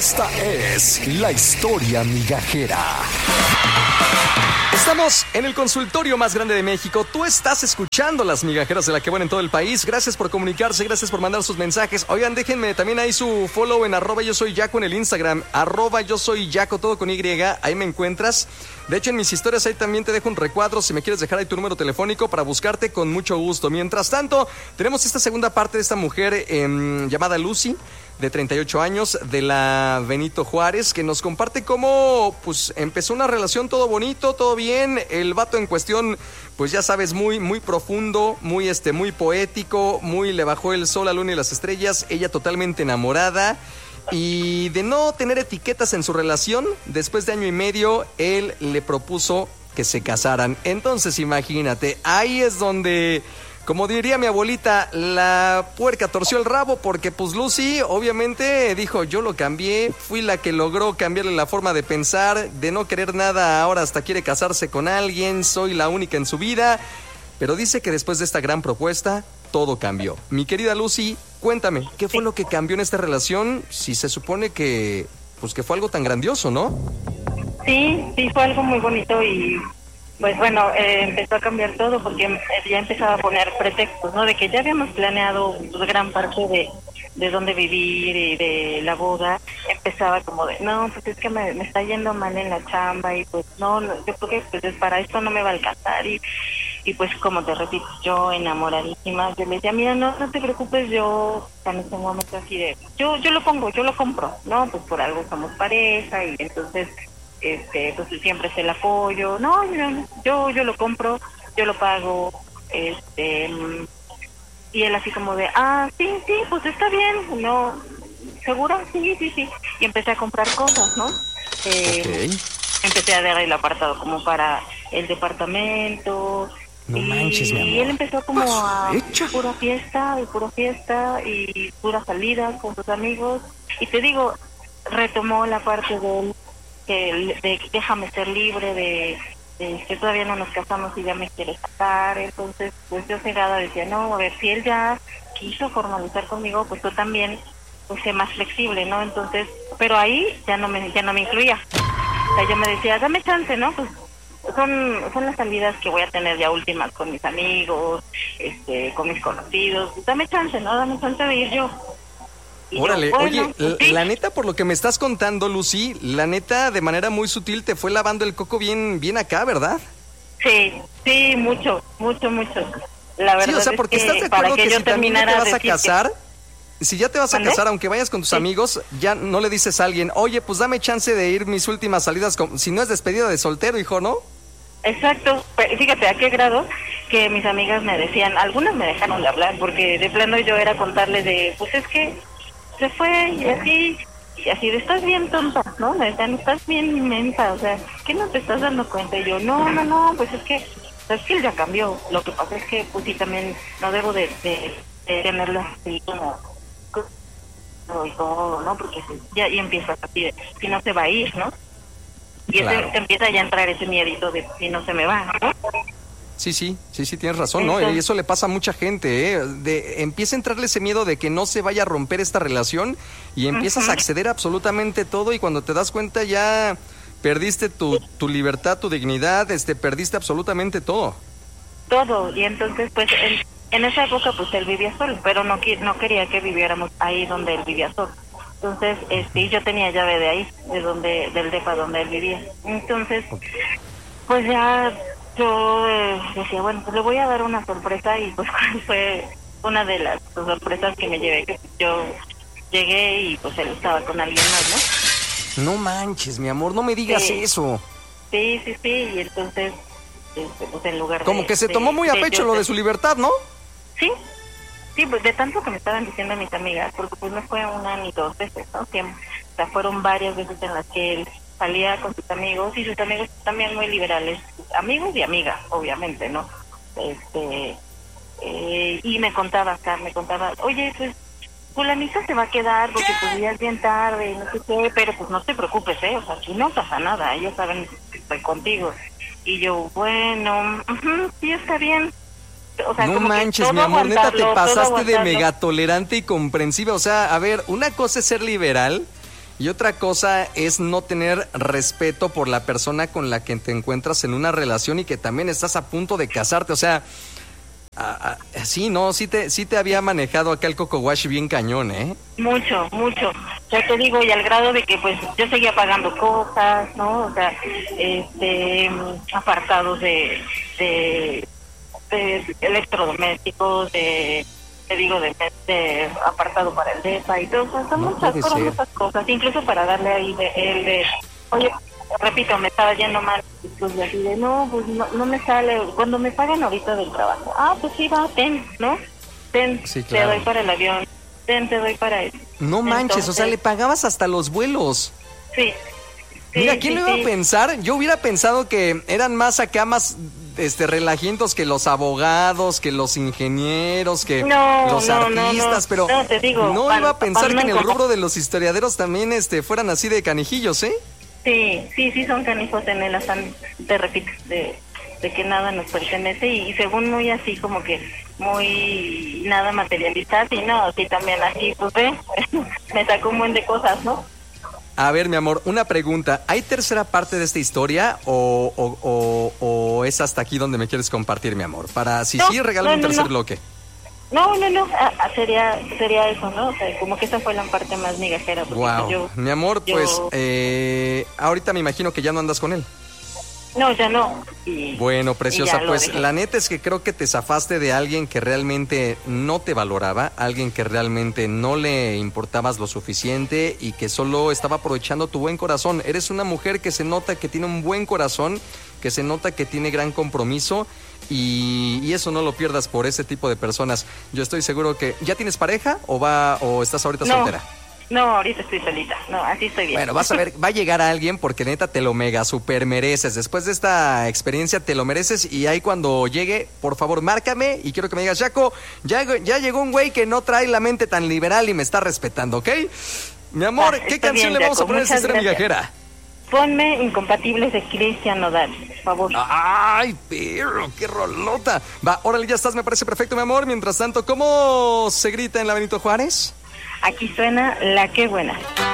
Esta es la historia migajera. Estamos en el consultorio más grande de México. Tú estás escuchando Las Migajeras de La Que Buena en todo el país. Gracias por comunicarse, gracias por mandar sus mensajes. Oigan, déjenme también ahí su follow en @yosoyyaco en el Instagram, @yosoyyaco, todo con Y, ahí me encuentras. De hecho, en mis historias ahí también te dejo un recuadro si me quieres dejar ahí tu número telefónico para buscarte con mucho gusto. Mientras tanto, tenemos esta segunda parte de esta mujer llamada Lucy, de 38 años, de la Benito Juárez, que nos comparte cómo pues empezó una relación, todo bonito, todo bien. El vato en cuestión, pues ya sabes, muy profundo, muy poético, muy le bajó el sol, la luna y las estrellas. Ella totalmente enamorada. Y de no tener etiquetas en su relación, después de 1.5 años, él le propuso que se casaran. Entonces, imagínate, ahí es donde, como diría mi abuelita, la puerca torció el rabo, porque pues Lucy obviamente dijo, yo lo cambié, fui la que logró cambiarle la forma de pensar, de no querer nada, ahora hasta quiere casarse con alguien, soy la única en su vida. Pero dice que después de esta gran propuesta, todo cambió. Mi querida Lucy, cuéntame, ¿qué fue lo que cambió en esta relación? Si se supone que, pues que fue algo tan grandioso, ¿no? Sí, fue algo muy bonito y pues bueno, empezó a cambiar todo porque ya empezaba a poner pretextos, ¿no? De que ya habíamos planeado pues, gran parte de dónde vivir y de la boda. Empezaba como de, no, pues es que me está yendo mal en la chamba y pues no, yo creo que pues para esto no me va a alcanzar y pues como te repito, yo enamoradísima, yo le decía, mira, no te preocupes, yo en este momento así de, yo lo pongo, yo lo compro, ¿no? Pues por algo somos pareja y entonces pues siempre es el apoyo, no, mira, yo lo compro, yo lo pago, y él así como de, sí, pues está bien, no, ¿seguro? Sí, y empecé a comprar cosas, ¿no? Okay. Empecé a dar el apartado como para el departamento. No manches, mi amor. Y él empezó como a pura fiesta y pura salida con sus amigos. Y te digo, retomó la parte de déjame ser libre, de que todavía no nos casamos y ya me quiere sacar. Entonces, pues yo cegada decía, no, a ver, si él ya quiso formalizar conmigo, pues tú también, pues sé más flexible, ¿no? Entonces, pero ahí ya no me incluía. O sea, yo me decía, dame chance, ¿no? Pues son las salidas que voy a tener ya últimas con mis amigos, con mis conocidos. Dame chance, ¿no? Dame chance de ir yo. Y órale, yo, bueno, oye, pues, sí. La neta, por lo que me estás contando, Lucy, la neta, de manera muy sutil, te fue lavando el coco bien acá, ¿verdad? Sí, mucho. La verdad, sí, o sea, porque es que estás de acuerdo que si también ya te vas a casar, si ya te vas a casar, aunque vayas con tus amigos, ya no le dices a alguien, oye, pues dame chance de ir mis últimas salidas, si no es despedida de soltero, hijo, ¿no? Exacto, fíjate a qué grado que mis amigas me decían, algunas me dejaron de hablar, porque de plano yo era contarles de, pues es que se fue y así de, estás bien tonta, ¿no? Me decían, estás bien inmensa, o sea, ¿qué no te estás dando cuenta? Y yo, no, pues es que él ya cambió, lo que pasa es que pues sí también no debo de tenerlo así como y todo, ¿no? Porque ya y empiezas así de, si no se va a ir, ¿no? Y claro, te empieza ya a entrar ese miedito de si no se me va, ¿no? Sí, tienes razón, ¿no? Y eso le pasa a mucha gente, ¿eh? Empieza a entrarle ese miedo de que no se vaya a romper esta relación y empiezas a acceder a absolutamente todo y cuando te das cuenta ya perdiste tu libertad, tu dignidad, perdiste absolutamente todo. Todo, y entonces pues en esa época pues él vivía solo, pero no quería que viviéramos ahí donde él vivía solo. Entonces, yo tenía llave de ahí, del depa donde él vivía. Entonces, pues ya yo decía, bueno, pues le voy a dar una sorpresa y pues fue una de las sorpresas que me llevé, que yo llegué y pues él estaba con alguien más, ¿no? No manches, mi amor, no me digas eso. Sí, y entonces, pues en lugar como que se tomó muy a pecho lo de su libertad, ¿no? Sí, pues de tanto que me estaban diciendo mis amigas, porque pues no fue una ni dos veces, ¿no? Siempre, o sea, fueron varias veces en las que él salía con sus amigos, y sus amigos también muy liberales, amigos y amigas, obviamente, ¿no? Y me contaba, oye, pues fulanita se va a quedar porque pues ya es bien tarde, no sé qué, pero pues no te preocupes, o sea, aquí no pasa nada, ellos saben que estoy contigo. Y yo, bueno, sí está bien. O sea, no manches, mi amor, neta te pasaste de mega tolerante y comprensiva. O sea, a ver, una cosa es ser liberal Y otra cosa es no tener respeto por la persona con la que te encuentras en una relación y que también estás a punto de casarte. O sea, sí, no, sí te había manejado acá el Coco Wash bien cañón, ¿eh? Mucho, mucho. Ya te digo, y al grado de que pues yo seguía pagando cosas, ¿no? O sea, apartados de electrodomésticos, de apartado para el DEPA y todo. O sea, son muchas cosas, incluso para darle ahí oye, repito, me estaba yendo mal, pues así de, no, pues no me sale, cuando me pagan ahorita del trabajo, pues sí va, ¿no? Sí, claro. Te doy para el avión, te doy para eso. No manches, entonces, o sea, le pagabas hasta los vuelos. Sí. Mira, ¿quién lo iba a pensar? Yo hubiera pensado que eran más acá, más relajientos que los abogados, que los ingenieros, que los artistas, pero no, te digo, no iba a pensar que en el rubro de los historiadores también fueran así de canijillos, ¿eh? Sí, son canijos en el afán, te repito, de que nada nos pertenece y según muy así como que muy nada materialista, y no, sí también así, pues me sacó un buen de cosas, ¿no? A ver, mi amor, una pregunta. ¿Hay tercera parte de esta historia o es hasta aquí donde me quieres compartir, mi amor? Para, sí, regálame un tercer bloque. No, sería eso, ¿no? O sea, como que esa fue la parte más migajera. Wow, mi amor, pues ahorita me imagino que ya no andas con él. No, ya no. Bueno, preciosa, pues la neta es que creo que te zafaste de alguien que realmente no te valoraba, alguien que realmente no le importabas lo suficiente y que solo estaba aprovechando tu buen corazón. Eres una mujer que se nota que tiene un buen corazón, que se nota que tiene gran compromiso y eso no lo pierdas por ese tipo de personas. Yo estoy seguro que... ¿Ya tienes pareja o estás ahorita soltera? No, ahorita estoy solita. No, así estoy bien. Bueno, vas a ver, va a llegar alguien porque neta te lo mega super mereces. Después de esta experiencia te lo mereces y ahí cuando llegue, por favor, márcame y quiero que me digas, Jaco, ya llegó un güey que no trae la mente tan liberal y me está respetando, ¿ok? Mi amor, ¿qué canción le vamos a poner a esta historia migajera? Ponme Incompatibles de Cristian Nodal, por favor. ¡Ay, pero qué rolota! Va, órale, ya estás, me parece perfecto, mi amor. Mientras tanto, ¿cómo se grita en la Benito Juárez? Aquí suena La Qué Buena.